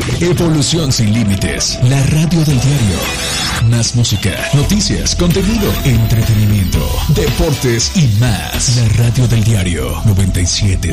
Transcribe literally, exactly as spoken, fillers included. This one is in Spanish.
Evolución sin límites. La radio del diario. Más música, noticias, contenido, entretenimiento, deportes y más. La radio del diario noventa y siete